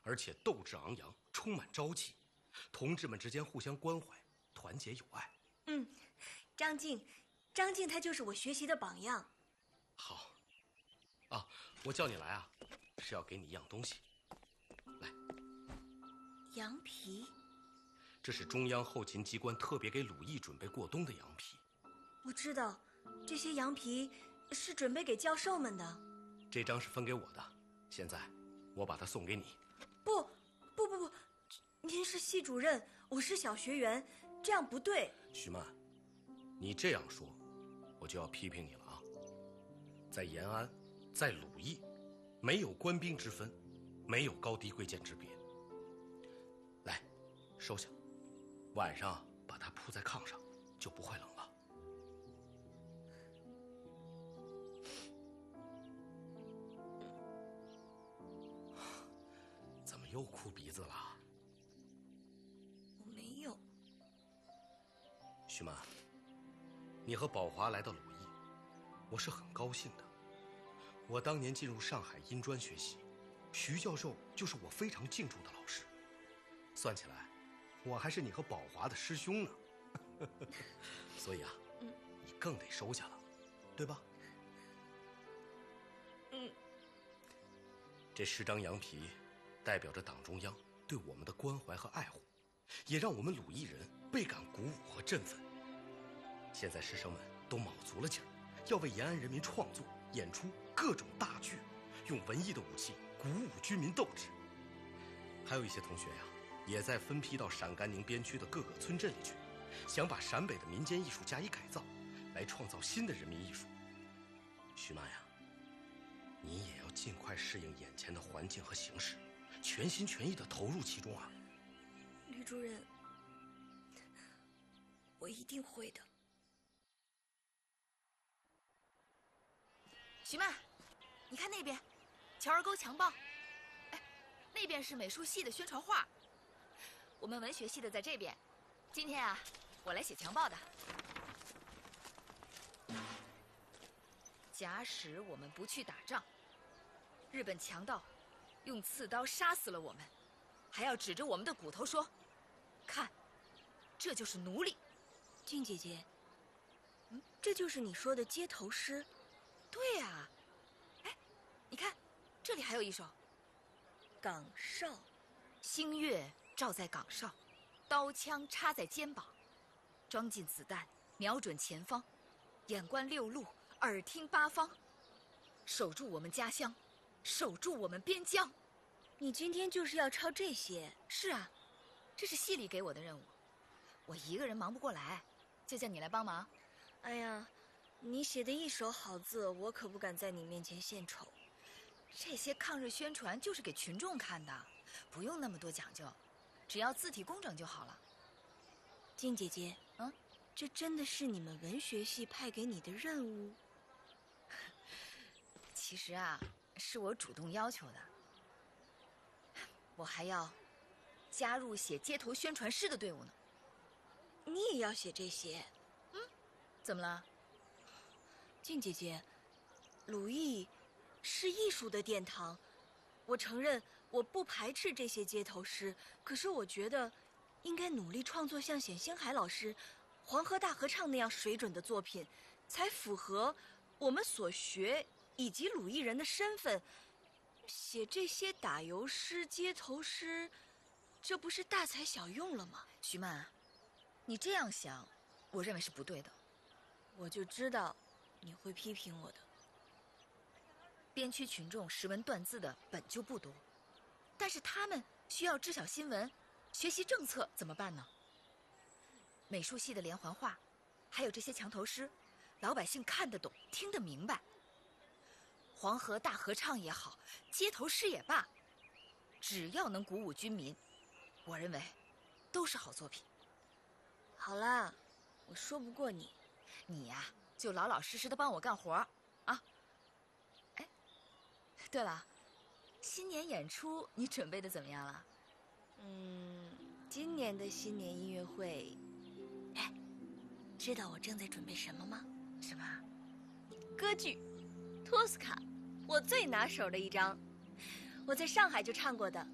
而且斗志昂扬，充满朝气，同志们之间互相关怀，团结友爱。 张静他就是我学习的榜样。 好啊，我叫你来啊，是要给你一样东西。来， 羊皮， 这是中央后勤机关特别给鲁艺准备过冬的羊皮。 我知道，这些羊皮是准备给教授们的。 这张是分给我的，现在我把它送给你。 不，您是系主任，我是小学员，这样不对。 徐曼，你这样说，我就要批评你了啊！在延安，在鲁艺，没有官兵之分，没有高低贵贱之别。来，收下，晚上把它铺在炕上，就不会冷了。怎么又哭鼻子了？ 我没有。 徐曼，你和宝华来到鲁艺，我是很高兴的。我当年进入上海音专学习，徐教授就是我非常敬重的老师。算起来，我还是你和宝华的师兄呢。所以啊，你更得收下了，对吧？这10张羊皮代表着党中央对我们的关怀和爱护，也让我们鲁艺人倍感鼓舞和振奋。现在师生们都卯足了劲儿，要为延安人民创作演出各种大剧，用文艺的武器鼓舞军民斗志。还有一些同学呀，也在分批到陕甘宁边区的各个村镇里去，想把陕北的民间艺术加以改造，来创造新的人民艺术。徐曼呀，你也要尽快适应眼前的环境和形势，全心全意地投入其中啊。 吕主任，我一定会的。 徐曼，你看那边，乔儿沟墙报。哎，那边是美术系的宣传画，我们文学系的在这边。今天啊，我来写墙报的。假使我们不去打仗，日本强盗用刺刀杀死了我们，还要指着我们的骨头说：“看，这就是奴隶。” 静姐姐，这就是你说的街头诗？ 对呀，哎，你看，这里还有一首： 岗哨， 星月照在岗哨，刀枪插在肩膀，装进子弹，瞄准前方，眼观六路，耳听八方，守住我们家乡，守住我们边疆。 你今天就是要抄这些？ 是啊，这是系里给我的任务，我一个人忙不过来，就叫你来帮忙。 哎呀，你写的一手好字，我可不敢在你面前献丑。 这些抗日宣传就是给群众看的，不用那么多讲究，只要字体工整就好了。 静姐姐，这真的是你们文学系派给你的任务？ 其实啊，是我主动要求的。我还要加入写街头宣传诗的队伍呢。 你也要写这些？ 怎么了？ 静姐姐，鲁艺是艺术的殿堂，我承认我不排斥这些街头诗，可是我觉得应该努力创作像冼星海老师《黄河大合唱》那样水准的作品，才符合我们所学以及鲁艺人的身份。写这些打油诗、街头诗，这不是大材小用了吗？ 徐曼，你这样想，我认为是不对的。 我就知道你会批评我的。 边区群众识文断字的本就不多，但是他们需要知晓新闻，学习政策，怎么办呢？美术系的连环画，还有这些墙头诗，老百姓看得懂，听得明白。黄河大合唱也好，街头诗也罢，只要能鼓舞军民，我认为都是好作品。 好啦，我说不过你。 你呀，就老老实实的帮我干活啊。哎，对了，新年演出你准备的怎么样了？ 今年的新年音乐会，哎，知道我正在准备什么吗？ 什么？ 歌剧《托斯卡》，我最拿手的一张，我在上海就唱过的。